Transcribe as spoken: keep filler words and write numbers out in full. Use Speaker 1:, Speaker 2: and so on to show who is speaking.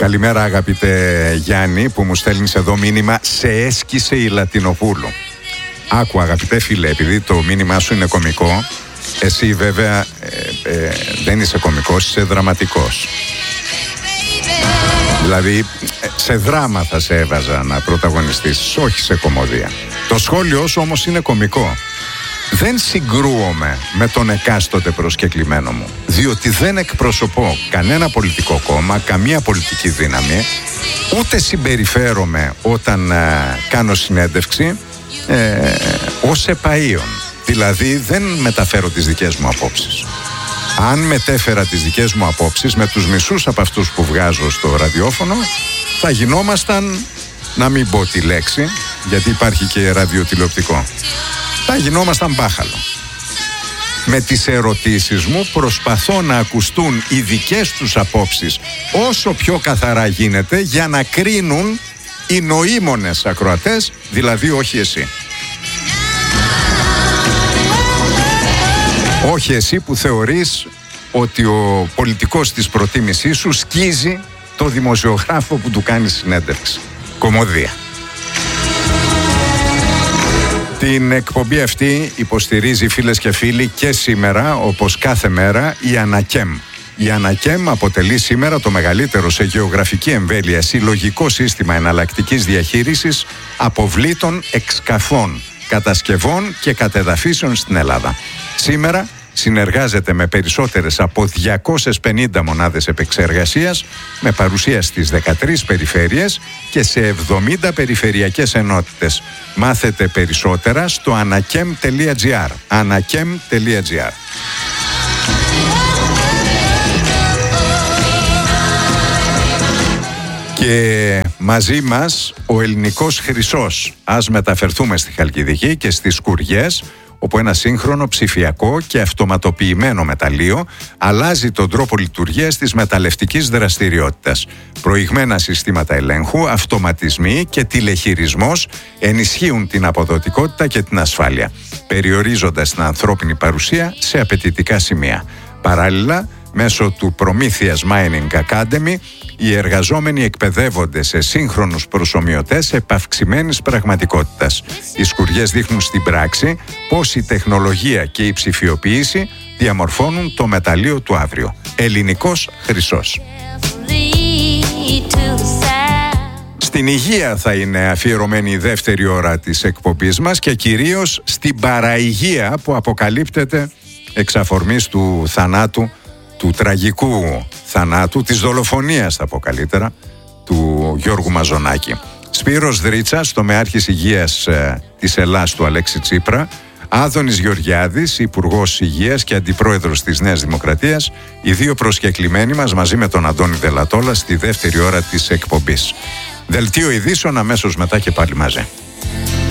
Speaker 1: Καλημέρα αγαπητέ Γιάννη, που μου στέλνεις εδώ μήνυμα. Σε έσκησε η Λατινοπούλου. Άκου αγαπητέ φίλε, επειδή το μήνυμά σου είναι κωμικό, εσύ βέβαια ε, ε, δεν είσαι κωμικός, είσαι δραματικός. Δηλαδή σε δράμα θα σε έβαζα να πρωταγωνιστείς, όχι σε κωμωδία. Το σχόλιο σου όμως είναι κωμικό. Δεν συγκρούομαι με τον εκάστοτε προσκεκλημένο μου, διότι δεν εκπροσωπώ κανένα πολιτικό κόμμα, καμία πολιτική δύναμη, ούτε συμπεριφέρομαι όταν ε, κάνω συνέντευξη ε, ως επαΐων. Δηλαδή δεν μεταφέρω τις δικές μου απόψεις. Αν μετέφερα τις δικές μου απόψεις με τους μισούς από αυτούς που βγάζω στο ραδιόφωνο, θα γινόμασταν, να μην πω τη λέξη, γιατί υπάρχει και ραδιοτηλεοπτικό, θα γινόμασταν μπάχαλο. Με τις ερωτήσεις μου προσπαθώ να ακουστούν οι δικές τους απόψεις όσο πιο καθαρά γίνεται, για να κρίνουν οι νοήμονες ακροατές, δηλαδή όχι εσύ. Όχι εσύ που θεωρείς ότι ο πολιτικός της προτίμησής σου σκίζει το δημοσιογράφο που του κάνει συνέντευξη. Κωμωδία. Την εκπομπή αυτή υποστηρίζει, φίλες και φίλοι, και σήμερα, όπως κάθε μέρα, η Ανακέμ. Η Ανακέμ αποτελεί σήμερα το μεγαλύτερο σε γεωγραφική εμβέλεια συλλογικό σύστημα εναλλακτικής διαχείρισης αποβλήτων εξκαφών, κατασκευών και κατεδαφίσεων στην Ελλάδα. Σήμερα συνεργάζεται με περισσότερες από διακόσιες πενήντα μονάδες επεξεργασίας, με παρουσία στις δεκατρείς περιφέρειες και σε εβδομήντα περιφερειακές ενότητες. Μάθετε περισσότερα στο ανακέμ τελεία τζι άρ. ανακέμ τελεία τζι άρ. Και μαζί μας ο ελληνικός χρυσός. Ας μεταφερθούμε στη Χαλκιδική και στις Σκουριές, όπου ένα σύγχρονο ψηφιακό και αυτοματοποιημένο μεταλλείο αλλάζει τον τρόπο λειτουργίας της μεταλλευτικής δραστηριότητας. Προηγμένα συστήματα ελέγχου, αυτοματισμοί και τηλεχειρισμός ενισχύουν την αποδοτικότητα και την ασφάλεια, περιορίζοντας την ανθρώπινη παρουσία σε απαιτητικά σημεία. Παράλληλα, μέσω του Προμήθειας Mining Academy, οι εργαζόμενοι εκπαιδεύονται σε σύγχρονους προσομοιωτές επαυξημένης πραγματικότητας. Οι Σκουριές δείχνουν στην πράξη πώς η τεχνολογία και η ψηφιοποίηση διαμορφώνουν το μεταλλείο του αύριο. Ελληνικός χρυσός. Στην υγεία θα είναι αφιερωμένη η δεύτερη ώρα της εκπομπής μας και κυρίως στην παραηγία που αποκαλύπτεται εξ αφορμής του θανάτου, του τραγικού θανάτου, της δολοφονίας θα πω καλύτερα, του Γιώργου Μαζονάκη. Σπύρος Δρίτσας, τομεάρχης υγείας ε, της Ελλάς του Αλέξη Τσίπρα, Άδωνης Γεωργιάδης, Υπουργός Υγείας και Αντιπρόεδρος της Νέας Δημοκρατίας, οι δύο προσκεκλημένοι μας μαζί με τον Αντώνη Δελατόλα στη δεύτερη ώρα της εκπομπής. Δελτίο ειδήσεων αμέσως μετά και πάλι μαζί.